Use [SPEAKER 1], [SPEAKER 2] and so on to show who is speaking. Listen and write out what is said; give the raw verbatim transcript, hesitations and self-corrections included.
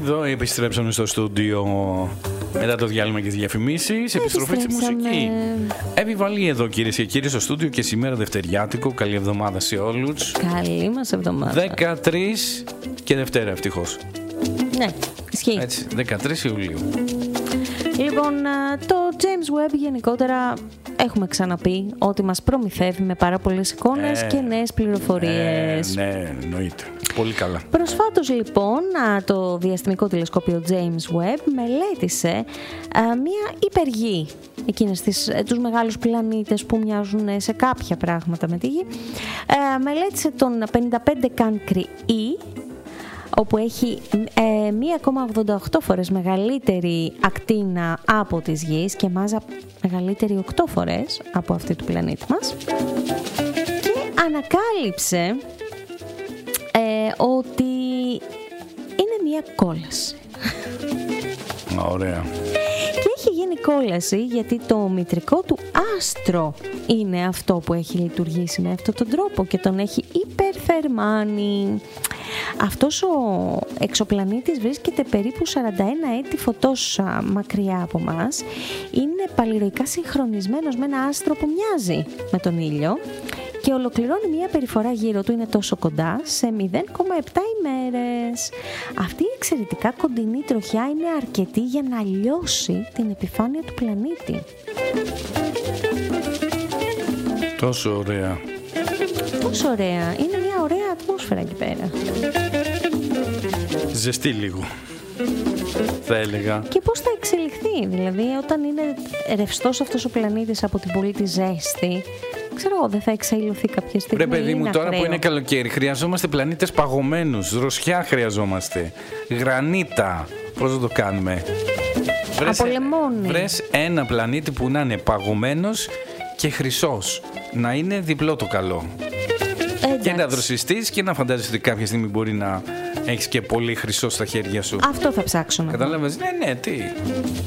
[SPEAKER 1] Εδώ επιστρέψαμε στο στούντιο μετά το διάλειμμα και τις διαφημίσεις. Επιστροφή στη μουσική. Επιβαλή εδώ, κυρίες και κύριοι, στο στούντιο και σήμερα Δευτεριάτικο. Καλή εβδομάδα σε όλους.
[SPEAKER 2] Καλή μας εβδομάδα.
[SPEAKER 1] δεκατρείς και Δευτέρα, ευτυχώς.
[SPEAKER 2] Ναι, ισχύει.
[SPEAKER 1] Έτσι, δεκατρείς Ιουλίου.
[SPEAKER 2] Λοιπόν, το James Webb γενικότερα έχουμε ξαναπεί ότι μας προμηθεύει με πάρα πολλές εικόνες ε, και νέες πληροφορίες.
[SPEAKER 1] Ε, ναι, εννοείται. Πολύ καλά.
[SPEAKER 2] Προσφάτως λοιπόν το διαστημικό τηλεσκόπιο James Webb μελέτησε α, μία υπεργή, εκείνες τις, τους μεγάλους πλανήτες που μοιάζουν σε κάποια πράγματα με τη Γη. Ε, μελέτησε τον πενήντα πέντε Cancri E, όπου έχει ε, μία κόμμα ογδόντα οκτώ φορές μεγαλύτερη ακτίνα από της Γης και μάζα μεγαλύτερη οκτώ φορές από αυτή του πλανήτη μας, και ανακάλυψε ε, ότι είναι μία κόλαση.
[SPEAKER 1] Ωραία.
[SPEAKER 2] Και έχει γίνει κόλαση γιατί το μητρικό του άστρο είναι αυτό που έχει λειτουργήσει με αυτόν τον τρόπο και τον έχει υπερθερμάνει. Αυτός ο εξωπλανήτης βρίσκεται περίπου σαράντα ένα έτη φωτός μακριά από μας. Είναι παλιροϊκά συγχρονισμένος με ένα άστρο που μοιάζει με τον ήλιο και ολοκληρώνει μια περιφορά γύρω του, είναι τόσο κοντά, σε μηδέν κόμμα επτά ημέρες. Αυτή η εξαιρετικά κοντινή τροχιά είναι αρκετή για να λιώσει την επιφάνεια του πλανήτη.
[SPEAKER 1] Τόσο ωραία.
[SPEAKER 2] Τόσο ωραία. Είναι μια ωραία ατμόσφαιρα εκεί πέρα.
[SPEAKER 1] Ζεστή λίγο, θα έλεγα.
[SPEAKER 2] Και πώς θα εξελιχθεί, δηλαδή όταν είναι ρευστός αυτός ο πλανήτης από την πολύ τη ζέστη, ξέρω εγώ, δεν θα εξαϊλωθεί κάποια στιγμή?
[SPEAKER 1] Ρε παιδί μου, τώρα
[SPEAKER 2] ακραίο.
[SPEAKER 1] που είναι καλοκαίρι, χρειαζόμαστε πλανήτες παγωμένους. Δροσιά χρειαζόμαστε. Γρανίτα. Πώς θα το κάνουμε?
[SPEAKER 2] Από λεμόνι.
[SPEAKER 1] Βρες ένα πλανήτη που να είναι παγωμένος και χρυσός. Να είναι διπλό το καλό.
[SPEAKER 2] Εντάξει.
[SPEAKER 1] Και να δροσιστείς και να φαντάζεσαι ότι κάποια στιγμή μπορεί να έχεις και πολύ χρυσό στα χέρια σου.
[SPEAKER 2] Αυτό θα ψάξω να.
[SPEAKER 1] Κατάλαβες? Ναι, ναι, τι.